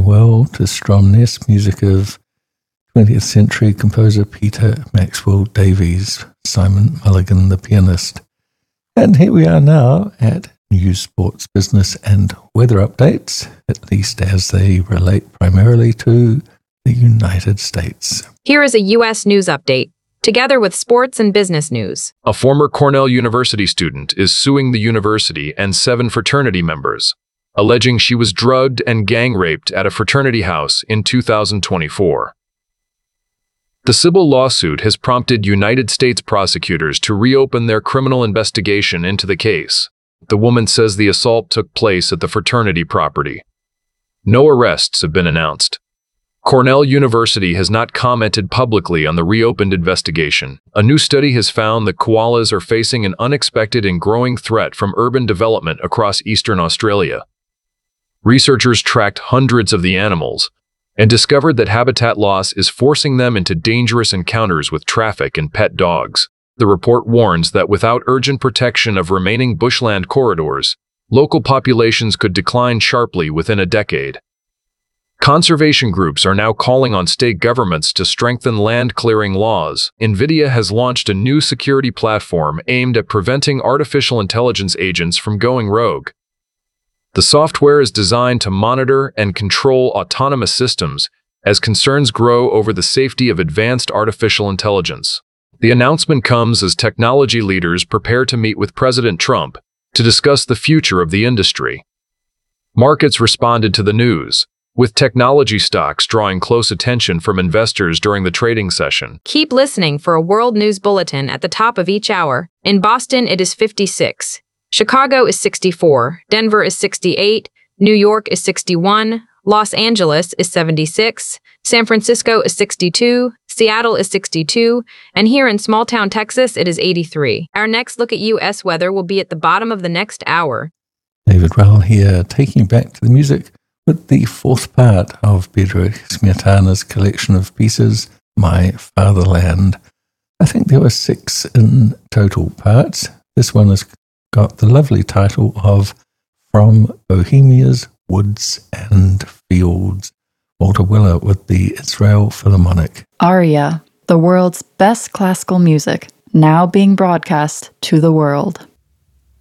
well to Stromness, music of 20th century composer Peter Maxwell Davies, Simon Mulligan, the pianist. And here we are now at news, sports, business and weather updates, at least as they relate primarily to the United States. Here is a U.S. news update, together with sports and business news. A former Cornell University student is suing the university and 7 fraternity members, alleging she was drugged and gang raped at a fraternity house in 2024. The civil lawsuit has prompted United States prosecutors to reopen their criminal investigation into the case. The woman says the assault took place at the fraternity property. No arrests have been announced. Cornell University has not commented publicly on the reopened investigation. A new study has found that koalas are facing an unexpected and growing threat from urban development across eastern Australia. Researchers tracked hundreds of the animals and discovered that habitat loss is forcing them into dangerous encounters with traffic and pet dogs. The report warns that without urgent protection of remaining bushland corridors, local populations could decline sharply within a decade. Conservation groups are now calling on state governments to strengthen land clearing laws. NVIDIA has launched a new security platform aimed at preventing artificial intelligence agents from going rogue. The software is designed to monitor and control autonomous systems as concerns grow over the safety of advanced artificial intelligence. The announcement comes as technology leaders prepare to meet with President Trump to discuss the future of the industry. Markets responded to the news, with technology stocks drawing close attention from investors during the trading session. Keep listening for a world news bulletin at the top of each hour. In Boston, it is 56. Chicago is 64. Denver is 68. New York is 61. Los Angeles is 76. San Francisco is 62. Seattle is 62. And here in small-town Texas, it is 83. Our next look at U.S. weather will be at the bottom of the next hour. David Rowell here, taking you back to the music with the fourth part of Bedřich Smetana's collection of pieces, My Fatherland. I think there were 6 in total parts. This one has got the lovely title of From Bohemia's Woods and Fields. Walter Willer with the Israel Philharmonic. Aria, the world's best classical music, now being broadcast to the world.